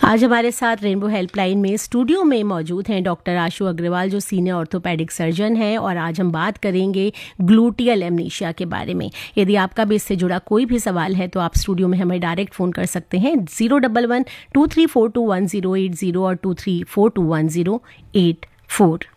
आज हमारे साथ रेनबो हेल्पलाइन में स्टूडियो में मौजूद हैं डॉक्टर आशु अग्रवाल, जो सीनियर ऑर्थोपेडिक सर्जन हैं, और आज हम बात करेंगे ग्लूटियल एमनीशिया के बारे में। यदि आपका भी इससे जुड़ा कोई भी सवाल है तो आप स्टूडियो में हमें डायरेक्ट फ़ोन कर सकते हैं 011-23421080 और 23421084।